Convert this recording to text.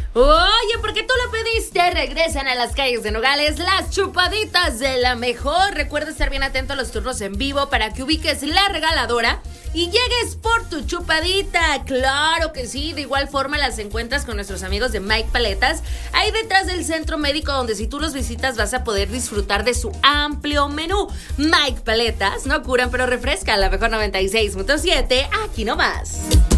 Oye, porque tú lo pediste, regresan a las calles de Nogales las chupaditas de la mejor. Recuerda estar bien atento a los turnos en vivo para que ubiques la regaladora y llegues por tu chupadita. Claro que sí, de igual forma las encuentras con nuestros amigos de Mike Paletas, ahí detrás del centro médico, donde si tú los visitas vas a poder disfrutar de su amplio menú. Mike Paletas, no curan pero refrescan, la mejor 96.7, aquí nomás.